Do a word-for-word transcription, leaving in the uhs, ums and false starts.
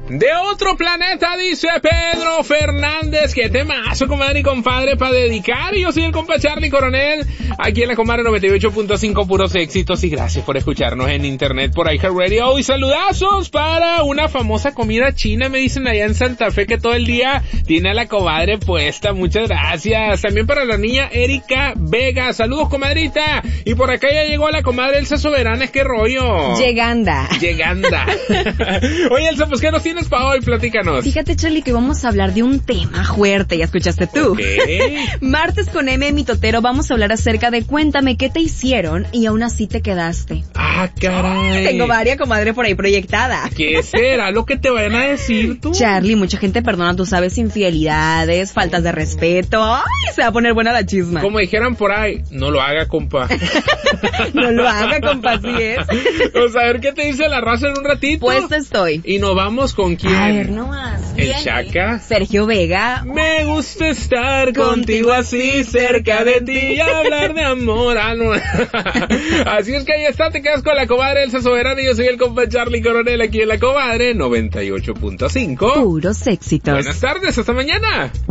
De otro planeta, dice Pedro Fernández. Qué temazo, comadre y compadre, para dedicar. Y yo soy el compa Charlie Coronel, aquí en la comadre noventa y ocho punto cinco, puros éxitos. Y gracias por escucharnos en internet por iHeartRadio. Y saludazos para una famosa comida china, me dicen allá en Santa Fe, que todo el día tiene a la comadre puesta. Muchas gracias. También para la niña Erika Vega. Saludos, comadrita. Y por acá ya llegó la comadre Elsa Soberana. ¿Qué rollo? Lleganda. Lleganda. Oye, Elsa, pues ¿qué nos tienes para hoy? Platícanos. Fíjate, Charlie, que vamos a hablar de un tema fuerte, ya escuchaste tú. Okay. Martes con M, mitotero, vamos a hablar acerca de cuéntame qué te hicieron y aún así te quedaste. Ah, caray. Tengo varias comadre por ahí proyectada. ¿Qué será lo que te vayan a decir tú? Charlie, mucha gente perdona, tú sabes, infidelidades, faltas de respeto. Ay, se va a poner buena la chisma. Como dijeran por ahí, no lo haga, compa. No lo haga, compa, así es. Vamos a ver qué te dice la raza en un ratito. Puesto estoy. Y nos vamos con quién. A ver, no más. El Chaca. Sergio Vega. Me gusta estar contigo así, cerca de ti y hablar de amor. Ah, no. Así es que ahí está, te quedas con la comadre Elsa Soberana y yo soy el compa Charlie Coronel aquí en la comadre noventa y ocho punto cinco. Puros éxitos. Buenas tardes, hasta mañana.